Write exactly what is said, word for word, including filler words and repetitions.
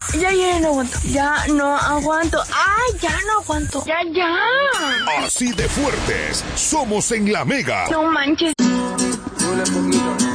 Ya, ya, no aguanto. Ya no aguanto. ¡Ay, ya no aguanto! ¡Ya, ya! Así de fuertes somos en La Mega. No manches. Una poquito.